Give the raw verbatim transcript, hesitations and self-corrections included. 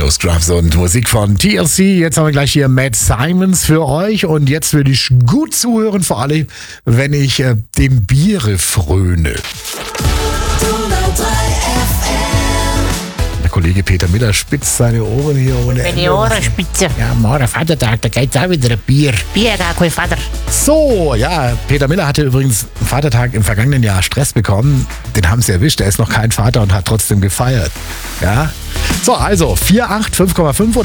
No Scrubs und Musik von T L C. Jetzt haben wir gleich hier Matt Simons für euch. Und jetzt würde ich gut zuhören, vor allem, wenn ich äh, dem Biere fröne. Der Kollege Peter Miller spitzt seine Ohren hier ohne Ende. Meine Ohren spitze. Ja, morgen Vatertag, da geht's auch wieder ein Bier. Bier, gar kein Vater. So, ja, Peter Miller hatte übrigens am Vatertag im vergangenen Jahr Stress bekommen. Den haben sie erwischt. Er ist noch kein Vater und hat trotzdem gefeiert. Ja. So, also vier acht, fünf Komma fünf